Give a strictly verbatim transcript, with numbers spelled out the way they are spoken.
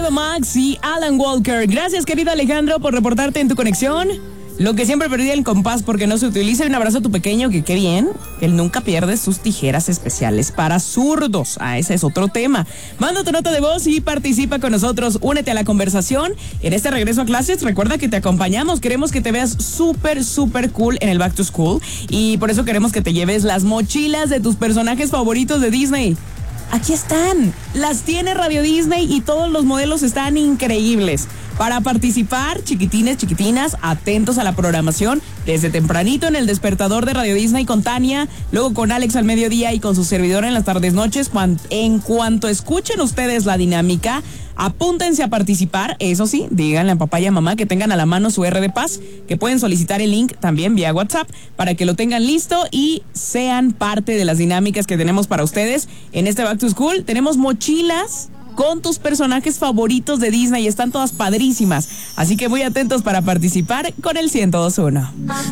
Ava Max y Alan Walker. Gracias, querido Alejandro, por reportarte en tu conexión. Lo que siempre perdí el compás porque no se utiliza. Un abrazo a tu pequeño, que qué bien. Él nunca pierde sus tijeras especiales para zurdos. Ah, ese es otro tema. Manda tu nota de voz y participa con nosotros. Únete a la conversación. En este regreso a clases, recuerda que te acompañamos. Queremos que te veas súper, súper cool en el Back to School. Y por eso queremos que te lleves las mochilas de tus personajes favoritos de Disney. Aquí están. Las tiene Radio Disney y todos los modelos están increíbles. Para participar, chiquitines, chiquitinas, atentos a la programación desde tempranito en el despertador de Radio Disney con Tania, luego con Alex al mediodía y con su servidor en las tardes noches. En cuanto escuchen ustedes la dinámica, apúntense a participar. Eso sí, díganle a papá y a mamá que tengan a la mano su R de Paz, que pueden solicitar el link también vía WhatsApp para que lo tengan listo y sean parte de las dinámicas que tenemos para ustedes en este Back to School. Tenemos mochilas con tus personajes favoritos de Disney y están todas padrísimas. Así que muy atentos para participar con el ciento dos punto uno.